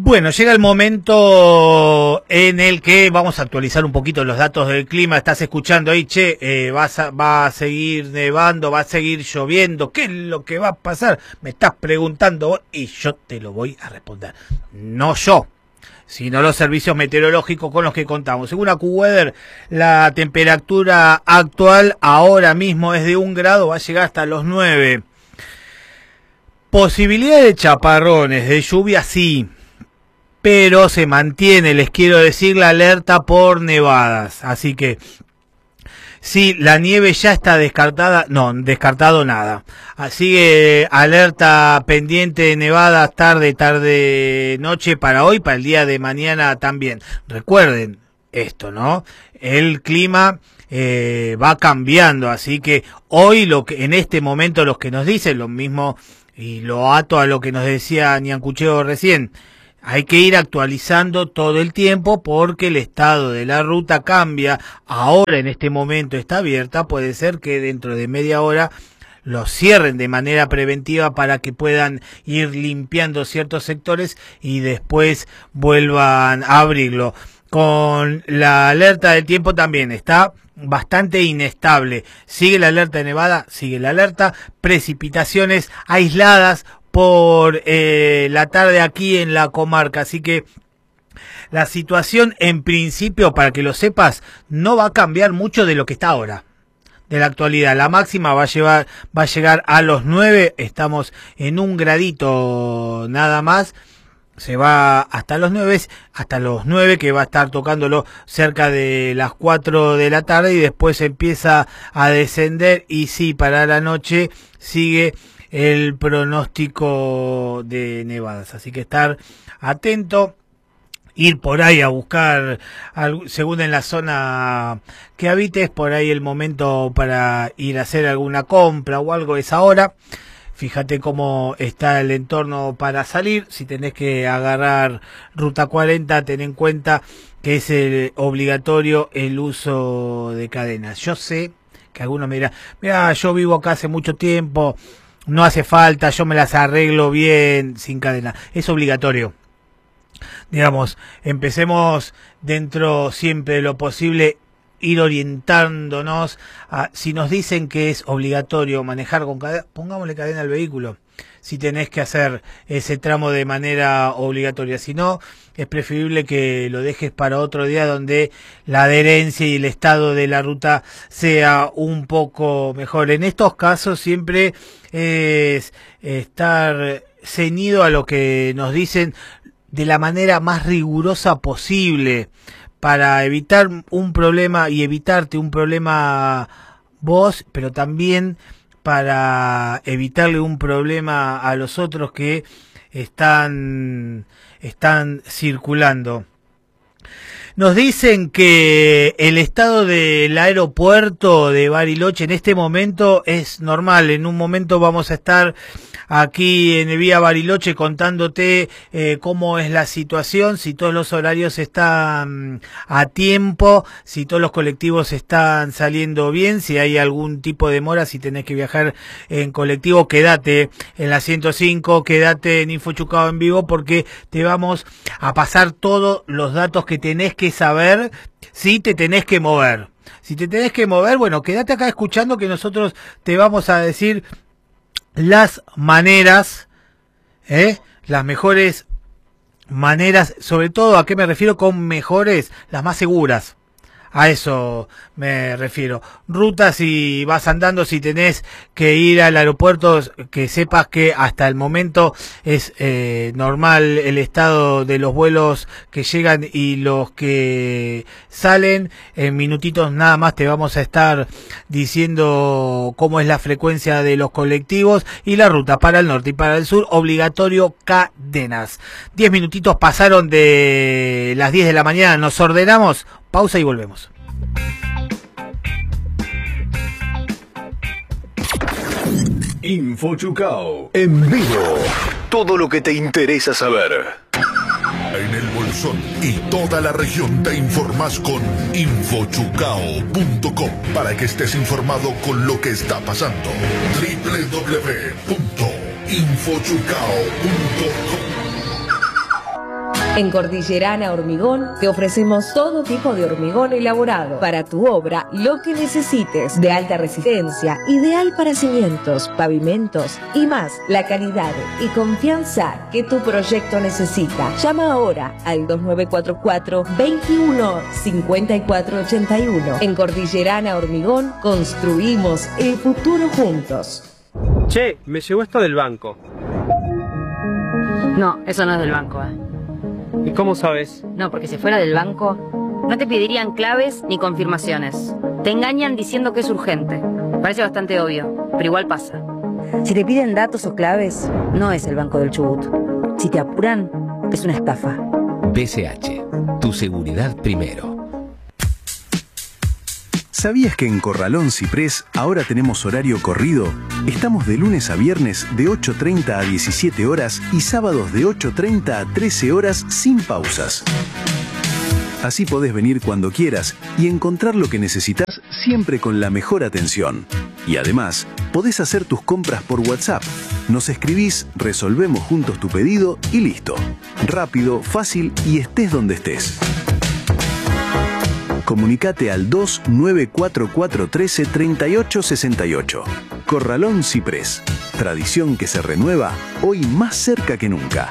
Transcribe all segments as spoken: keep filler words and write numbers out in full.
Bueno, llega el momento en el que vamos a actualizar un poquito los datos del clima. Estás escuchando ahí, che, eh, vas a, va a seguir nevando, va a seguir lloviendo. ¿Qué es lo que va a pasar? Me estás preguntando vos y yo te lo voy a responder. No yo, sino los servicios meteorológicos con los que contamos. Según AccuWeather, la temperatura actual ahora mismo es de un grado, va a llegar hasta los nueve. Posibilidad de chaparrones, de lluvia sí, pero se mantiene, les quiero decir, la alerta por nevadas. Así que, si la nieve ya está descartada, no, descartado nada. Así que alerta pendiente de nevadas tarde, tarde, noche para hoy, para el día de mañana también. Recuerden esto, ¿no? El clima eh, va cambiando, así que hoy, lo que en este momento, los que nos dicen lo mismo, y lo ato a lo que nos decía Niancucheo recién, hay que ir actualizando todo el tiempo porque el estado de la ruta cambia. Ahora en este momento está abierta, puede ser que dentro de media hora lo cierren de manera preventiva para que puedan ir limpiando ciertos sectores y después vuelvan a abrirlo. Con la alerta del tiempo también está bastante inestable. Sigue la alerta de nevada, sigue la alerta, precipitaciones aisladas por eh, la tarde aquí en la comarca, así que la situación en principio, para que lo sepas, no va a cambiar mucho de lo que está ahora, de la actualidad. La máxima va a llevar, va a llegar a los nueve, estamos en un gradito nada más, se va hasta los nueve, hasta los nueve que va a estar tocándolo cerca de las cuatro de la tarde y después empieza a descender y sí, para la noche sigue el pronóstico de nevadas, así que estar atento, ir por ahí a buscar, según en la zona que habites, por ahí el momento para ir a hacer alguna compra o algo es ahora. Fíjate cómo está el entorno para salir. Si tenés que agarrar ruta cuarenta, ten en cuenta que es el obligatorio el uso de cadenas. Yo sé que algunos me dirán, mira, yo vivo acá hace mucho tiempo, no hace falta, yo me las arreglo bien sin cadena. Es obligatorio. Digamos, empecemos dentro siempre de lo posible, ir orientándonos a, si nos dicen que es obligatorio manejar con cadena, pongámosle cadena al vehículo, si tenés que hacer ese tramo de manera obligatoria. Si no, es preferible que lo dejes para otro día donde la adherencia y el estado de la ruta sea un poco mejor. En estos casos siempre es estar ceñido a lo que nos dicen de la manera más rigurosa posible, para evitar un problema y evitarte un problema vos, pero también para evitarle un problema a los otros que están, están circulando. Nos dicen que el estado del aeropuerto de Bariloche en este momento es normal. En un momento vamos a estar aquí en Vía Bariloche contándote eh, cómo es la situación, si todos los horarios están a tiempo, si todos los colectivos están saliendo bien, si hay algún tipo de demora, si tenés que viajar en colectivo, quédate en la ciento cinco, quédate en InfoChucao en vivo, porque te vamos a pasar todos los datos que tenés que saber si te tenés que mover. Si te tenés que mover, bueno, quédate acá escuchando que nosotros te vamos a decir las maneras, ¿eh? las mejores maneras, sobre todo, ¿a qué me refiero con mejores? Las más seguras. A eso me refiero. Rutas, si vas andando, si tenés que ir al aeropuerto, que sepas que hasta el momento es eh, normal el estado de los vuelos que llegan y los que salen. En minutitos nada más te vamos a estar diciendo cómo es la frecuencia de los colectivos y la ruta para el norte y para el sur. Obligatorio cadenas. Diez minutitos pasaron de las diez de la mañana. Nos ordenamos. Pausa y volvemos. InfoChucao en vivo. Todo lo que te interesa saber. En el Bolsón y toda la región te informás con info chucao punto com para que estés informado con lo que está pasando. doble u doble u doble u punto info chucao punto com En Cordillerana Hormigón te ofrecemos todo tipo de hormigón elaborado para tu obra, lo que necesites, de alta resistencia, ideal para cimientos, pavimentos y más, la calidad y confianza que tu proyecto necesita. Llama ahora al dos nueve cuatro cuatro, veintiuno, cincuenta y cuatro ochenta y uno. En Cordillerana Hormigón construimos el futuro juntos. Che, me llegó esto del banco. No, eso no es del banco, ¿eh? ¿Y cómo sabes? No, porque si fuera del banco, no te pedirían claves ni confirmaciones. Te engañan diciendo que es urgente. Parece bastante obvio, pero igual pasa. Si te piden datos o claves, no es el Banco del Chubut. Si te apuran, es una estafa. B C H, tu seguridad primero. ¿Sabías que en Corralón Ciprés ahora tenemos horario corrido? Estamos de lunes a viernes de ocho treinta a diecisiete horas y sábados de ocho treinta a trece horas sin pausas. Así podés venir cuando quieras y encontrar lo que necesitas siempre con la mejor atención. Y además, podés hacer tus compras por WhatsApp. Nos escribís, resolvemos juntos tu pedido y listo. Rápido, fácil y estés donde estés. Comunicate al dos nueve cuatro cuatro uno tres, tres ocho seis ocho. Corralón Ciprés. Tradición que se renueva, hoy más cerca que nunca.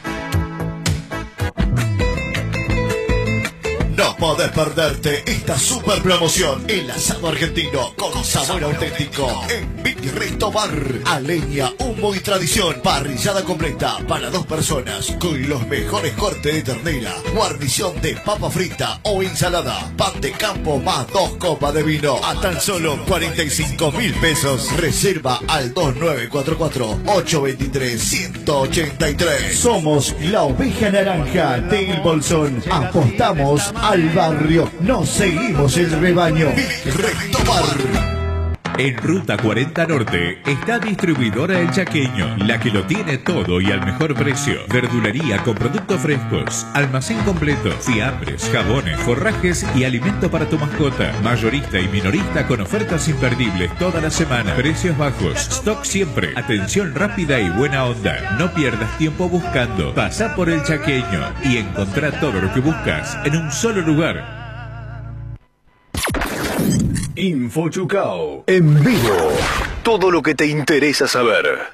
No podés perderte esta super promoción. El asado argentino con sabor auténtico en Vicky Resto Bar. A leña, humo y tradición. Parrillada completa para dos personas con los mejores cortes de ternera, guarnición de papa frita o ensalada, pan de campo más dos copas de vino a tan solo cuarenta y cinco mil pesos. Reserva al dos nueve cuatro cuatro, ocho dos tres, uno ocho tres. Somos la oveja naranja del Bolsón. Apostamos al barrio, nos seguimos el rebaño. Recto Bar. En Ruta cuarenta Norte está distribuidora El Chaqueño, la que lo tiene todo y al mejor precio. Verdulería con productos frescos, almacén completo, fiambres, jabones, forrajes y alimento para tu mascota. Mayorista y minorista con ofertas imperdibles toda la semana. Precios bajos, stock siempre, atención rápida y buena onda. No pierdas tiempo buscando. Pasá por El Chaqueño y encontrá todo lo que buscas en un solo lugar. Infochucao en vivo. Todo lo que te interesa saber.